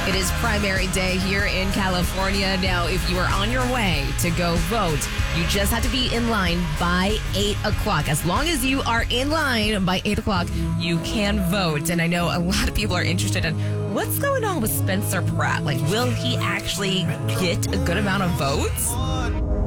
It is primary day here in California. Now, if you are on your way to go vote, you just have to be in line by 8 o'clock. As long as you are in line by 8 o'clock, you can vote. And I know a lot of people are interested in what's going on with Spencer Pratt. Like, will he actually get a good amount of votes?